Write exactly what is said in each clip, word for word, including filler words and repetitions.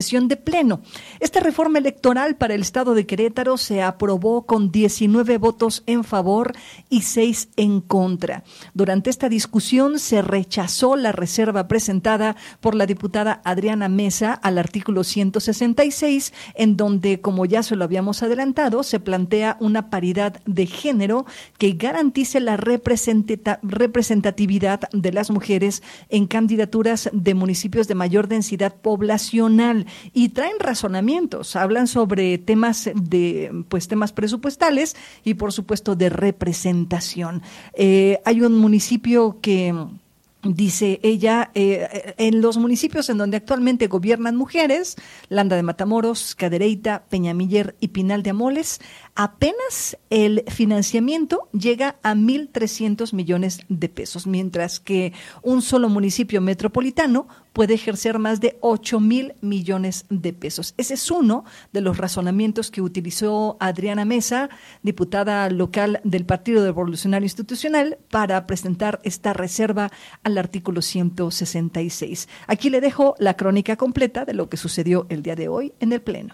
sesión de pleno. Esta reforma electoral para el estado de Querétaro se aprobó con diecinueve votos en favor y seis en contra. Durante esta discusión se rechazó la reserva presentada por la diputada Adriana Mesa al artículo ciento sesenta y seis, en donde, como ya se lo habíamos adelantado, se plantea una paridad de género que garantice la representatividad de las mujeres en candidaturas de municipios de mayor densidad poblacional, y traen razonamientos, hablan sobre temas de pues temas presupuestales y por supuesto de representación. Eh, hay un municipio que dice ella, eh, en los municipios en donde actualmente gobiernan mujeres, Landa de Matamoros, Cadereyta, Peñamiller y Pinal de Amoles, apenas el financiamiento llega a mil trescientos millones de pesos, mientras que un solo municipio metropolitano puede ejercer más de ocho mil millones de pesos. Ese es uno de los razonamientos que utilizó Adriana Mesa, diputada local del Partido Revolucionario Institucional, para presentar esta reserva al artículo ciento sesenta y seis. Aquí le dejo la crónica completa de lo que sucedió el día de hoy en el Pleno.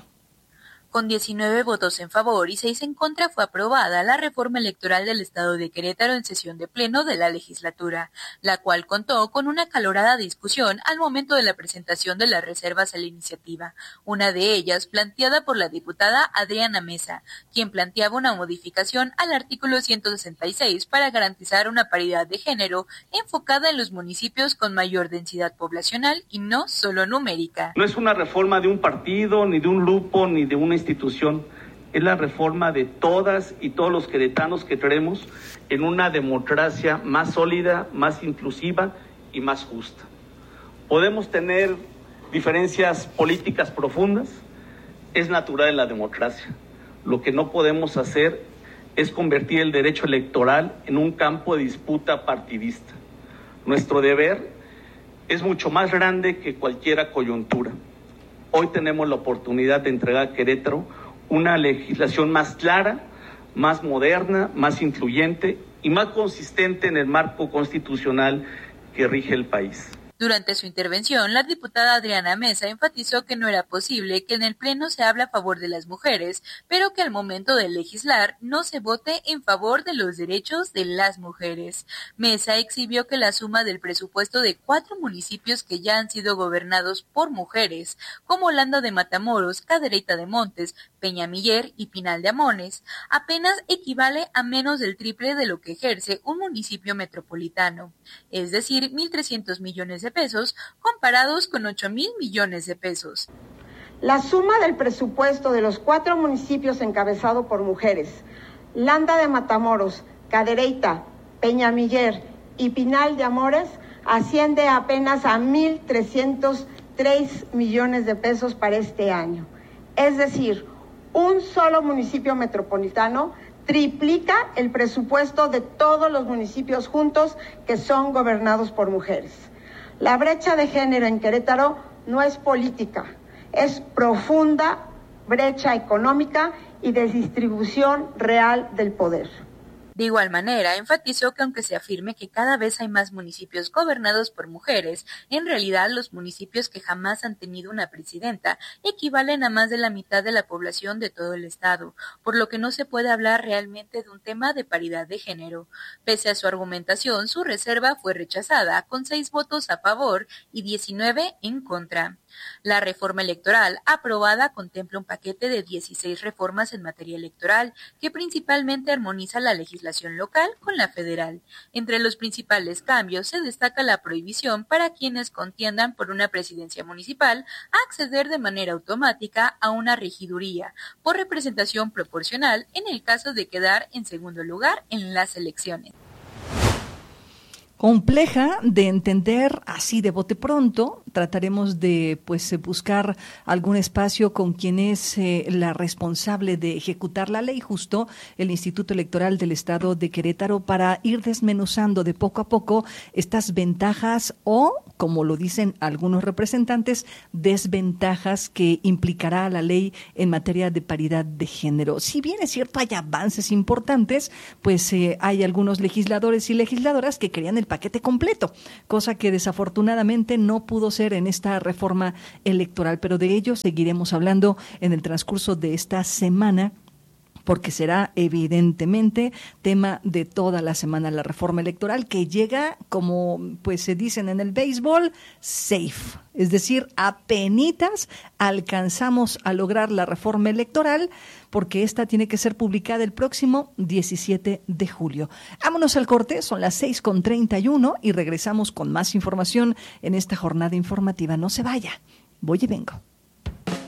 Con diecinueve votos en favor y seis en contra fue aprobada la reforma electoral del estado de Querétaro en sesión de pleno de la legislatura, la cual contó con una acalorada discusión al momento de la presentación de las reservas a la iniciativa, una de ellas planteada por la diputada Adriana Mesa, quien planteaba una modificación al artículo ciento sesenta y seis para garantizar una paridad de género enfocada en los municipios con mayor densidad poblacional y no solo numérica. No es una reforma de un partido, ni de un grupo, ni de una institución, es la reforma de todas y todos los queretanos que creemos en una democracia más sólida, más inclusiva y más justa. Podemos tener diferencias políticas profundas, es natural en la democracia. Lo que no podemos hacer es convertir el derecho electoral en un campo de disputa partidista. Nuestro deber es mucho más grande que cualquier coyuntura. Hoy tenemos la oportunidad de entregar a Querétaro una legislación más clara, más moderna, más incluyente y más consistente en el marco constitucional que rige el país. Durante su intervención, la diputada Adriana Mesa enfatizó que no era posible que en el Pleno se hable a favor de las mujeres, pero que al momento de legislar no se vote en favor de los derechos de las mujeres. Mesa exhibió que la suma del presupuesto de cuatro municipios que ya han sido gobernados por mujeres, como Landa de Matamoros, Cadereyta de Montes, Peñamiller y Pinal de Amones, apenas equivale a menos del triple de lo que ejerce un municipio metropolitano, es decir, mil trescientos millones de pesos comparados con ocho mil millones de pesos. La suma del presupuesto de los cuatro municipios encabezados por mujeres, Landa de Matamoros, Cadereyta, Peñamiller y Pinal de Amoles, asciende apenas a mil trescientos tres millones de pesos para este año. Es decir, un solo municipio metropolitano triplica el presupuesto de todos los municipios juntos que son gobernados por mujeres. La brecha de género en Querétaro no es política, es profunda brecha económica y de distribución real del poder. De igual manera, enfatizó que aunque se afirme que cada vez hay más municipios gobernados por mujeres, en realidad los municipios que jamás han tenido una presidenta equivalen a más de la mitad de la población de todo el estado, por lo que no se puede hablar realmente de un tema de paridad de género. Pese a su argumentación, su reserva fue rechazada con seis votos a favor y diecinueve en contra. La reforma electoral aprobada contempla un paquete de dieciséis reformas en materia electoral que principalmente armoniza la legislación local con la federal. Entre los principales cambios se destaca la prohibición para quienes contiendan por una presidencia municipal a acceder de manera automática a una regiduría por representación proporcional en el caso de quedar en segundo lugar en las elecciones. Compleja de entender así de bote pronto. Trataremos de pues buscar algún espacio con quien es eh, la responsable de ejecutar la ley, justo el Instituto Electoral del Estado de Querétaro, para ir desmenuzando de poco a poco estas ventajas o, como lo dicen algunos representantes, desventajas que implicará la ley en materia de paridad de género. Si bien es cierto hay avances importantes, pues eh, hay algunos legisladores y legisladoras que querían el el paquete completo, cosa que desafortunadamente no pudo ser en esta reforma electoral, pero de ello seguiremos hablando en el transcurso de esta semana, porque será evidentemente tema de toda la semana la reforma electoral, que llega, como pues se dicen en el béisbol, safe. Es decir, apenitas alcanzamos a lograr la reforma electoral, porque esta tiene que ser publicada el próximo diecisiete de julio. Vámonos al corte, son las seis con treinta y uno y regresamos con más información en esta jornada informativa. No se vaya, voy y vengo.